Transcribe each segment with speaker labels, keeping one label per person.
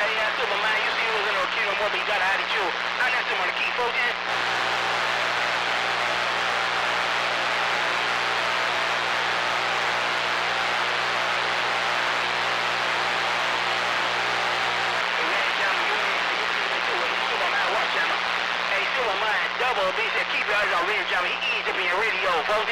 Speaker 1: Hey, Superman, you see who's in the key no more, but you got attitude. I left him on the key, folks. Superman, Double B said keep your eyes on Ladies and Gentlemen. He eased up in your radio, folks.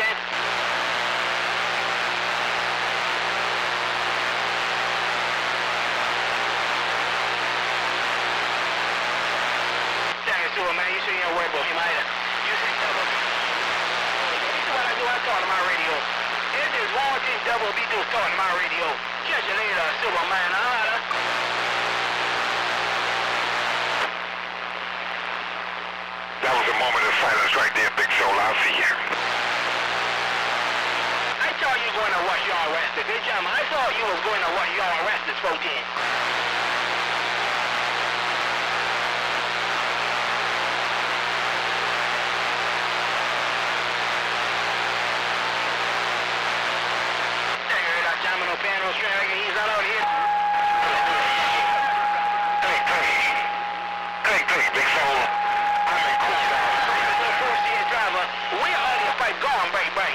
Speaker 1: Man, you say you don't worry about him either. You say Double B. You see what I do? I talk to my radio. If there's one thing Double B do is talk to my radio. Catch you later, Superman.
Speaker 2: That was a moment of silence right there, Big Soul. I'll see you.
Speaker 1: I thought you were going to watch y'all arrested. Good job, man. I thought you was going to watch y'all arrested, folks. Piano string, he's not out here.
Speaker 2: Click, Big Soul. I'm in cool down.
Speaker 1: The first year driver, where are the pipe going, break?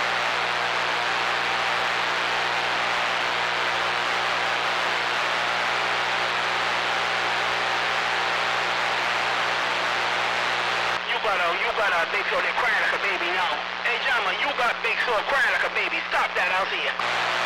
Speaker 1: You got a Big Soul that crying like a baby now. Hey, Jama, you got Big Soul crying like a baby. Stop that, I'll see ya.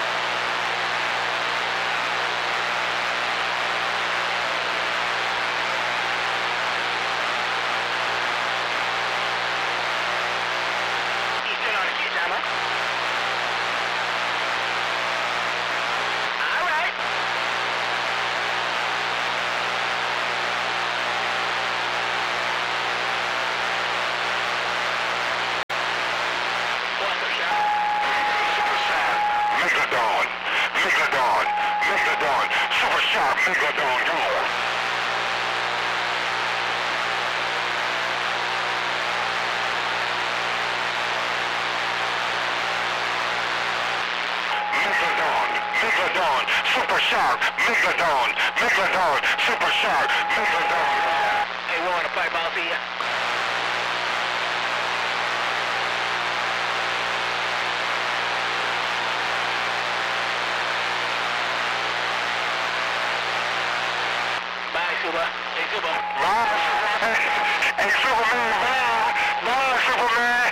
Speaker 2: Super Shark, Megalodon, Super Shark, Megalodon.
Speaker 1: Hey, we're on the pipe, I'll see ya. Bye, Super. Hey, Super.
Speaker 2: Bye. Hey, Superman, bye, Superman.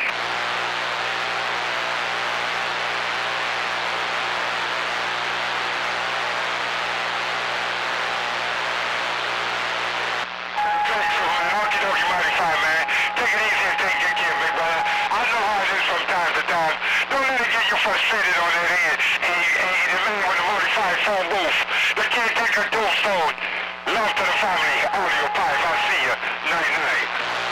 Speaker 2: Frustrated on that end, and the man with the modified phone booth, the caretaker dual phone. Love to the family, audio pipe, I'll see you, night.